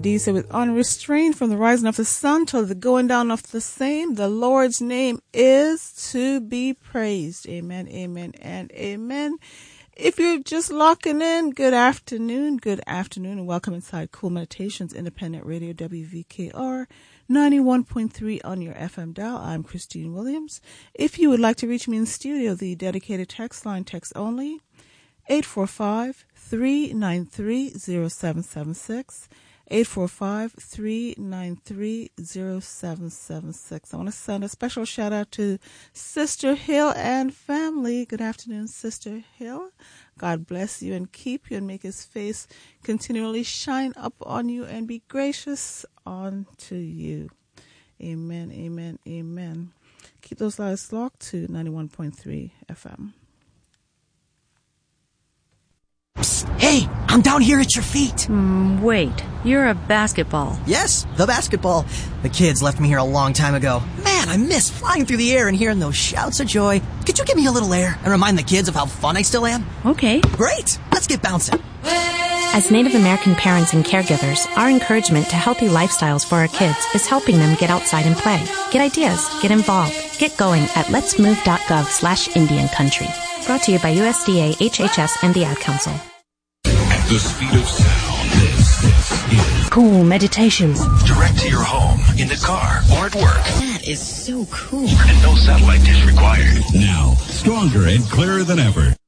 indeed said, with unrestrained from the rising of the sun till the going down of the same, the Lord's name is to be praised. Amen, amen, and amen. If you're just locking in, good afternoon, and welcome inside Cool Meditations, Independent Radio, WVKR 91.3 on your FM dial. I'm Christine Williams. If you would like to reach me in studio, the dedicated text line, text only, 845-393-0776, 845-393-0776. I want to send a special shout out to Sister Hill and family. Good afternoon, Sister Hill. God bless you and keep you and make his face continually shine up on you and be gracious unto you. Amen, amen, amen. Keep those lights locked to 91.3 FM. Psst, hey, I'm down here at your feet. Wait, you're a basketball. Yes, the basketball. The kids left me here a long time ago. Man, I miss flying through the air and hearing those shouts of joy. Could you give me a little air and remind the kids of how fun I still am? Okay. Great, let's get bouncing. As Native American parents and caregivers, our encouragement to healthy lifestyles for our kids is helping them get outside and play. Get ideas, get involved, get going at letsmove.gov/Indian Country. Brought to you by USDA, HHS, and the Ad Council. At the speed of sound, this is Cool Meditations. direct to your home, in the car, or at work. That is so cool. And no satellite dish required. Now, stronger and clearer than ever.